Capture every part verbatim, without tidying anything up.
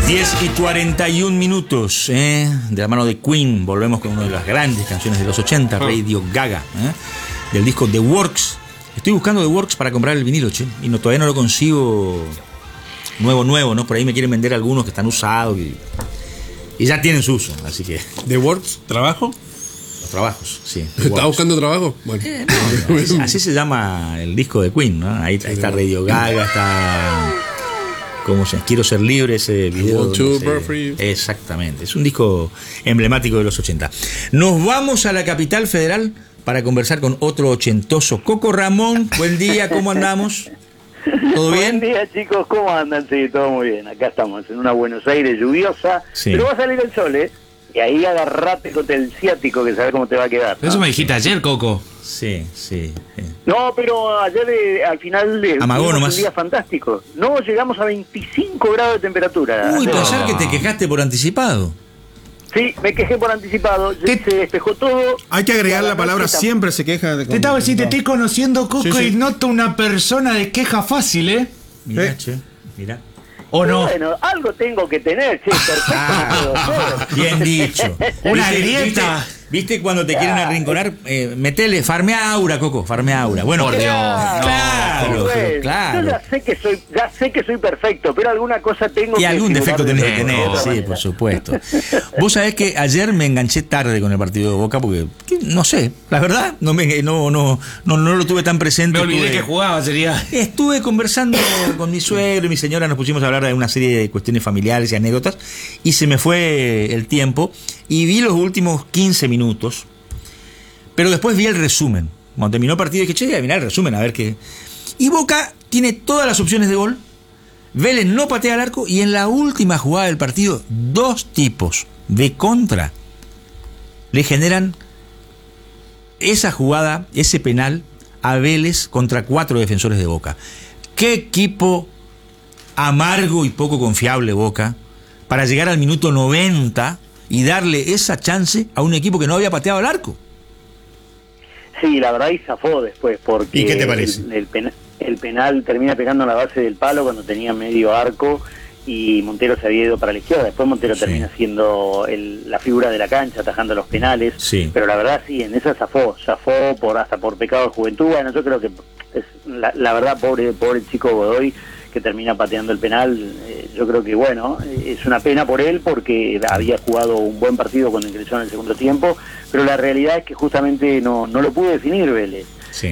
diez y cuarenta y un minutos, ¿eh? De la mano de Queen, volvemos con una de las grandes canciones de los ochenta, Radio Gaga, ¿eh? Del disco The Works. Estoy buscando The Works para comprar el vinilo, che, y no, todavía no lo consigo nuevo, nuevo, ¿no? Por ahí me quieren vender algunos que están usados y, y ya tienen su uso, así que... ¿The Works? ¿Trabajo? Los trabajos, sí. ¿Estás buscando trabajo? Bueno. Eh, no, así, así se llama el disco de Queen, ¿no? Ahí, ahí está Radio Gaga, está... ¿Cómo se llama? Quiero ser libre, ese video. Se... Exactamente, es un disco emblemático de los ochenta. Nos vamos a la capital federal para conversar con otro ochentoso. Coco Ramón, buen día, ¿cómo andamos? ¿Todo bien? Buen día, chicos, ¿cómo andan? Sí, todo muy bien. Acá estamos en una Buenos Aires lluviosa, sí. Pero va a salir el sol, ¿eh? Y ahí agarrate con el ciático que sabes cómo te va a quedar, ¿no? Eso me dijiste ayer, Coco. Sí, sí, sí. No, pero ayer eh, al final eh, Amagó nomás. Un día fantástico. No, llegamos a veinticinco grados de temperatura. Uy, no. ayer que te quejaste por anticipado. Sí, me quejé por anticipado, ¿Qué? Se despejó todo. Hay que agregar la palabra siempre se queja. De te estaba diciendo, te estoy conociendo, Coco, sí, sí. Y noto una persona de queja fácil, ¿eh? Mirá, sí. che, mirá. ¿O no? Bueno, algo tengo que tener, che, perfecto. Ah, bien dicho. Una ¿Viste, grieta. ¿viste, ¿Viste cuando te quieren arrinconar? Eh, metele, farmea aura, Coco, farmea aura. Bueno, por Dios. Claro, claro, bueno, claro. Yo ya sé que soy, ya sé que soy perfecto, pero alguna cosa tengo y que... algún defecto tenés que tener, de sí, manera. por supuesto. Vos sabés que ayer me enganché tarde con el partido de Boca porque, que, no sé, la verdad, no me no no no, no lo tuve tan presente. Me olvidé Estuve, que jugaba, sería. Estuve conversando con mi suegro y mi señora, nos pusimos a hablar de una serie de cuestiones familiares y anécdotas, y se me fue el tiempo, y vi los últimos quince minutos, pero después vi el resumen. Cuando terminó el partido dije, che, voy a mirar el resumen, a ver qué... Y Boca tiene todas las opciones de gol, Vélez no patea al arco, y en la última jugada del partido, dos tipos de contra le generan esa jugada, ese penal, a Vélez contra cuatro defensores de Boca. ¿Qué equipo amargo y poco confiable Boca para llegar al minuto noventa y darle esa chance a un equipo que no había pateado al arco? Sí, la verdad y zafó después, porque ¿Y qué te parece? El, el, penal, el penal termina pegando en la base del palo cuando tenía medio arco y Montero se había ido para la izquierda. Después Montero sí. termina siendo el, la figura de la cancha, atajando los penales. Sí. Pero la verdad sí, en esa zafó, zafó por hasta por pecado de juventud. Bueno, yo creo que es la, la verdad, pobre, pobre chico Godoy, que termina pateando el penal. Eh, yo creo que bueno, es una pena por él porque había jugado un buen partido cuando ingresó en el segundo tiempo, pero la realidad es que justamente no, no lo pudo definir Vélez. Sí.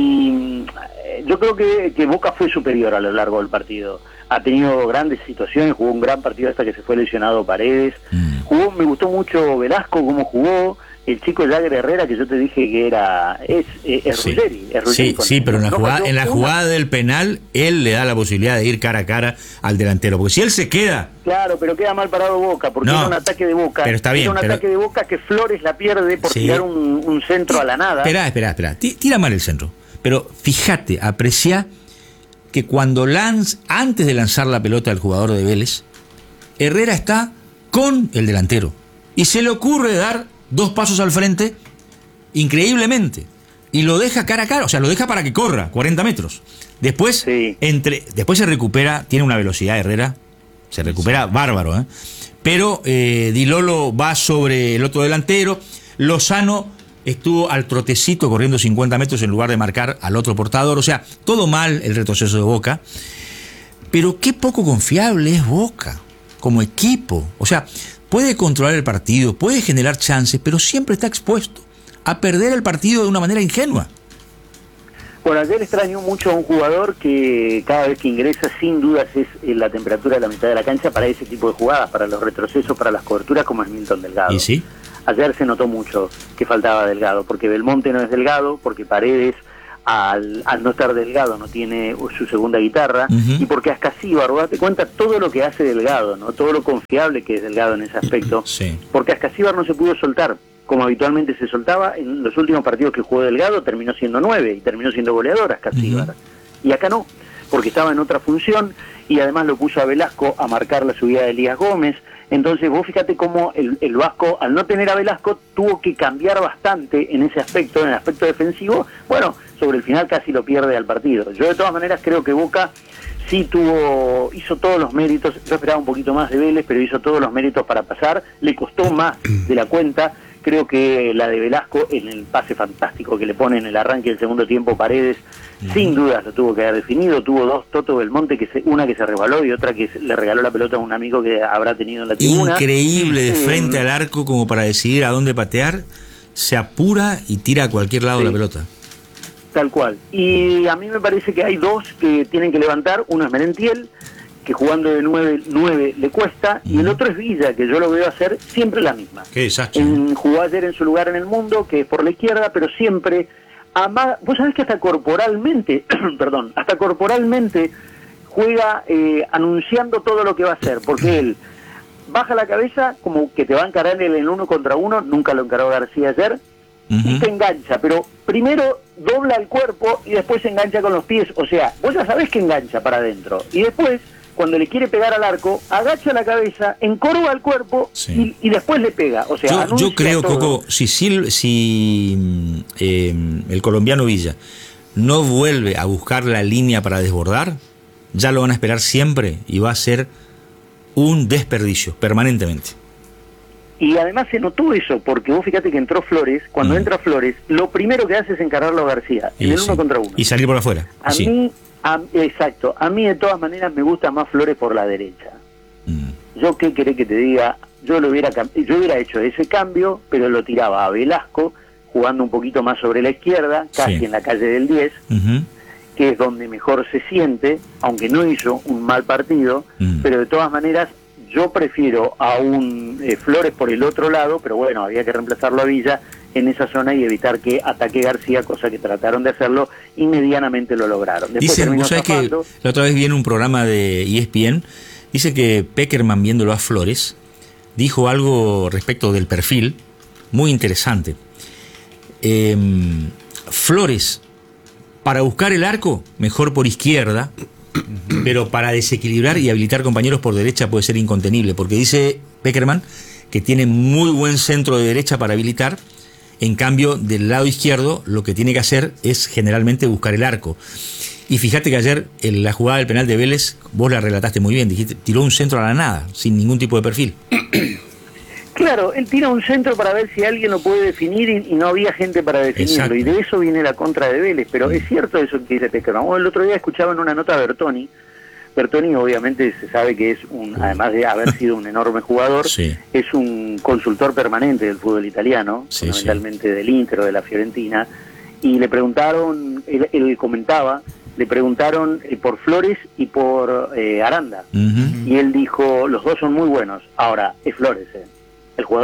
Y yo creo que, que Boca fue superior a lo largo del partido. Ha tenido grandes situaciones, jugó un gran partido hasta que se fue lesionado Paredes. Mm. Jugó, me gustó mucho Velasco, cómo jugó. El chico Jagger Herrera, que yo te dije que era... Es, es sí. Ruggeri. Es Ruggeri sí, sí, pero en la, no jugada, en la jugada del penal, él le da la posibilidad de ir cara a cara al delantero. Porque si él se queda... Claro, pero queda mal parado Boca, porque no, era un ataque de Boca. Pero está bien. Era un pero... ataque de Boca que Flores la pierde por sí. tirar un, un centro a la nada. Espera, espera, espera. Tira mal el centro. Pero fíjate, aprecia que cuando lanza, antes de lanzar la pelota al jugador de Vélez, Herrera está con el delantero. Y se le ocurre dar dos pasos al frente, increíblemente, y lo deja cara a cara, o sea, lo deja para que corra cuarenta metros. Después, sí. entre, después se recupera, tiene una velocidad Herrera, se recupera bárbaro, ¿eh? Pero eh, Di Lolo va sobre el otro delantero, Lozano estuvo al trotecito corriendo cincuenta metros en lugar de marcar al otro portador, o sea, todo mal el retroceso de Boca, pero qué poco confiable es Boca como equipo, o sea, puede controlar el partido, puede generar chances, pero siempre está expuesto a perder el partido de una manera ingenua. Bueno, ayer extrañó mucho a un jugador que cada vez que ingresa, sin dudas, es la temperatura de la mitad de la cancha para ese tipo de jugadas, para los retrocesos, para las coberturas, como es Milton Delgado. ¿Y sí? Ayer se notó mucho que faltaba Delgado, porque Belmonte no es Delgado, porque Paredes, al, al no estar Delgado, no tiene su segunda guitarra, uh-huh. y porque Ascasíbar, date cuenta todo lo que hace Delgado, ¿no? Todo lo confiable que es Delgado en ese aspecto, sí. porque Ascasíbar no se pudo soltar como habitualmente se soltaba. En los últimos partidos que jugó Delgado terminó siendo nueve y terminó siendo goleador Ascasíbar, uh-huh. y acá no, porque estaba en otra función, y además lo puso a Velasco a marcar la subida de Elías Gómez. Entonces vos fíjate cómo el, el Vasco, al no tener a Velasco, tuvo que cambiar bastante en ese aspecto, en el aspecto defensivo. Bueno, sobre el final casi lo pierde al partido. Yo de todas maneras creo que Boca sí tuvo, hizo todos los méritos. Yo esperaba un poquito más de Vélez, pero hizo todos los méritos para pasar. Le costó más de la cuenta. Creo que la de Velasco, en el pase fantástico que le pone en el arranque del segundo tiempo Paredes, uh-huh. sin dudas lo tuvo que haber definido. Tuvo dos Toto Belmonte, que se, una que se resbaló y otra que se, le regaló la pelota a un amigo que habrá tenido en la tribuna. Increíble, de eh, frente al arco como para decidir a dónde patear. Se apura y tira a cualquier lado sí. la pelota. Tal cual. Y a mí me parece que hay dos que tienen que levantar. Uno es Merentiel, que jugando de nueve, nueve le cuesta, uh-huh. y el otro es Villa, que yo lo veo hacer siempre la misma. Qué desastre. En, jugó ayer en su lugar en el mundo, que es por la izquierda, pero siempre ama, vos sabés que hasta corporalmente, perdón, hasta corporalmente juega eh, anunciando todo lo que va a hacer, porque él baja la cabeza como que te va a encarar en el uno contra uno, nunca lo encaró García ayer, uh-huh. y te engancha, pero primero dobla el cuerpo y después se engancha con los pies, o sea, vos ya sabés que engancha para adentro, y después cuando le quiere pegar al arco, agacha la cabeza, encorva el cuerpo sí. y, y después le pega. O sea, yo, yo creo, todo. Coco, si, si, si eh, el colombiano Villa no vuelve a buscar la línea para desbordar, ya lo van a esperar siempre y va a ser un desperdicio, permanentemente. Y además se notó eso, porque vos fíjate que entró Flores, cuando mm. entra Flores, lo primero que hace es encararlo a García, en y el sí. uno contra uno. Y salir por afuera. A sí. mí... A, exacto, a mí de todas maneras me gusta más Flores por la derecha. Mm. Yo qué querés que te diga, yo lo hubiera yo hubiera hecho ese cambio, pero lo tiraba a Velasco, jugando un poquito más sobre la izquierda, casi sí. en la calle del diez, uh-huh. que es donde mejor se siente, aunque no hizo un mal partido, mm. pero de todas maneras yo prefiero a un eh, Flores por el otro lado, pero bueno, había que reemplazarlo a Villa en esa zona y evitar que ataque García, cosa que trataron de hacerlo y medianamente lo lograron. Después Dicen, ¿vos sabés que la otra vez vi en un programa de E S P N, dice que Peckerman, viéndolo a Flores, dijo algo respecto del perfil muy interesante. Eh, Flores, para buscar el arco, mejor por izquierda, pero para desequilibrar y habilitar compañeros por derecha puede ser incontenible, porque dice Peckerman que tiene muy buen centro de derecha para habilitar. En cambio, del lado izquierdo, lo que tiene que hacer es generalmente buscar el arco. Y fíjate que ayer, en la jugada del penal de Vélez, vos la relataste muy bien, dijiste, tiró un centro a la nada, sin ningún tipo de perfil. Claro, él tira un centro para ver si alguien lo puede definir y, y no había gente para definirlo. Exacto. Y de eso viene la contra de Vélez. Pero sí. es cierto eso que dice Peckerman. El otro día escuchaba en una nota a Bertoni. Bertoni obviamente se sabe que es un, además de haber sido un enorme jugador, sí. es un consultor permanente del fútbol italiano, sí, fundamentalmente sí. del Inter o de la Fiorentina, y le preguntaron, él, él comentaba, le preguntaron eh, por Flores y por eh, Aranda, uh-huh. y él dijo, los dos son muy buenos, ahora es Flores, eh. el jugador